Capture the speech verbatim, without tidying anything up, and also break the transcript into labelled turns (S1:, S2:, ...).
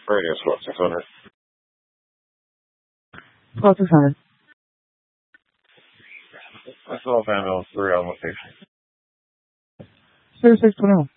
S1: Radius, what, six hundred?
S2: Twelve six hundred.
S1: I still have ambulance three on location.
S2: Zero six twenty one.